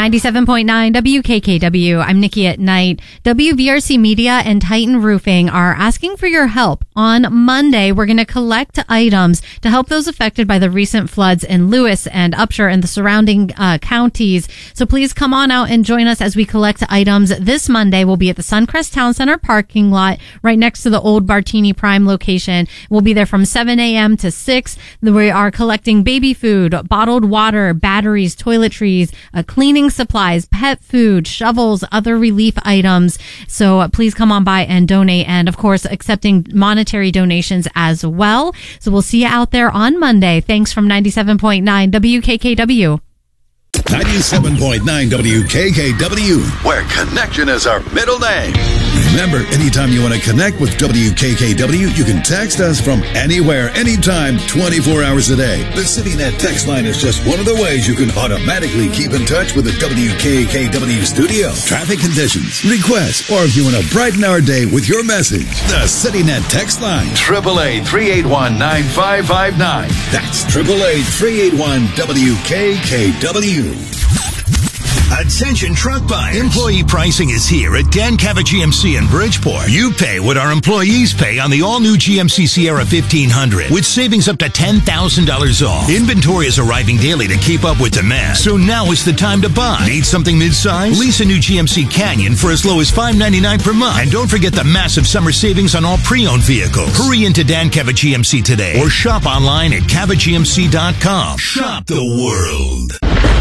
97.9 WKKW. I'm Nikki at Night. WVRC Media and Titan Roofing are asking for your help. On Monday, we're going to collect items to help those affected by the recent floods in Lewis and Upshur and the surrounding counties. So please come on out and join us as we collect items. This Monday, we'll be at the Suncrest Town Center parking lot right next to the old Bartini Prime location. We'll be there from 7 a.m. to 6. We are collecting baby food, bottled water, batteries, toiletries, cleaning supplies, pet food, shovels, other relief items. So please come on by and donate. And of course, accepting monetary donations as well. So we'll see you out there on Monday. Thanks from 97.9 WKKW. 97.9 WKKW, where connection is our middle name. Remember, anytime you want to connect with WKKW, you can text us from anywhere, anytime, 24 hours a day. The CityNet text line is just one of the ways you can automatically keep in touch with the WKKW studio. Traffic conditions, requests, or if you want to brighten our day with your message, the CityNet text line, 888-381-9559. That's 888-381-WKKW. Attention truck buyers. Employee pricing is here at Dan Cava GMC in Bridgeport. You pay what our employees pay on the all-new GMC Sierra 1500 with savings up to $10,000 off. Inventory is arriving daily to keep up with demand. So now is the time to buy. Need something mid-size? Lease a new GMC Canyon for as low as $599 per month. And don't forget the massive summer savings on all pre-owned vehicles. Hurry into Dan Cava GMC today or shop online at CavaGMC.com. Shop the world.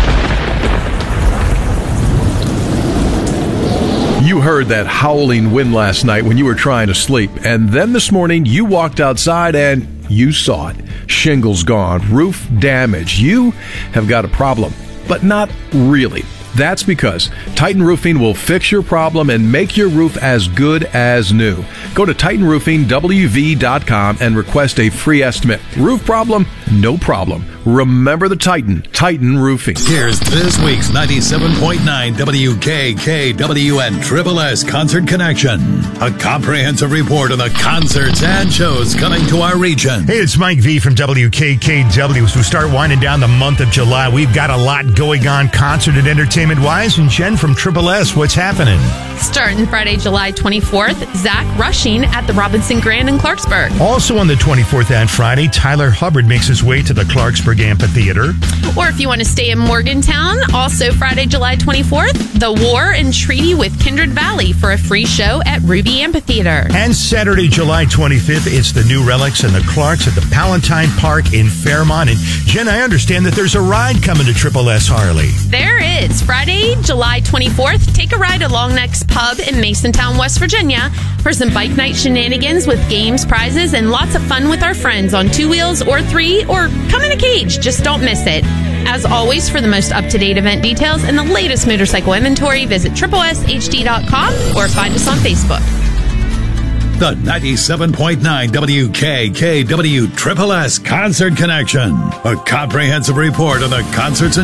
You heard that howling wind last night when you were trying to sleep. And then this morning, you walked outside and you saw it. Shingles gone, roof damage. You have got a problem, but not really. That's because Titan Roofing will fix your problem and make your roof as good as new. Go to TitanRoofingWV.com and request a free estimate. Roof problem? No problem. Remember the Titan Roofing. Here's this week's 97.9 WKKW and Triple S Concert Connection. A comprehensive report on the concerts and shows coming to our region. Hey, it's Mike V from WKKW. As we start winding down the month of July, we've got a lot going on concert and entertainment-wise. And Jen from Triple S, what's happening? Starting Friday, July 24th, Zach Rushing at the Robinson Grand in Clarksburg. Also on the 24th and Friday, Tyler Hubbard makes his way to the Clarksburg Amphitheater. Or if you want to stay in Morgantown, also Friday, July 24th, The War and Treaty with Kindred Valley for a free show at Ruby Amphitheater. And Saturday, July 25th, it's the New Relics and the Clarks at the Palatine Park in Fairmont. And Jen, I understand that there's a ride coming to Triple S Harley. There is. Friday, July 24th, take a ride to Long Neck's Pub in Masontown, West Virginia for some bike night shenanigans with games, prizes, and lots of fun with our friends on 2 wheels or 3, or come in a cage. Just don't miss it. As always, for the most up-to-date event details and the latest motorcycle inventory, visit tripleshd.com or find us on Facebook. The 97.9 WKKW Triple S Concert Connection. A comprehensive report on the concerts and